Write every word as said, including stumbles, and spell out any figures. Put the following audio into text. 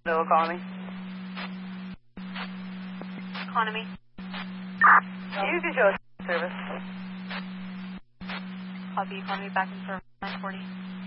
No economy. Economy. You can show us service. Copy economy back in service nine forty.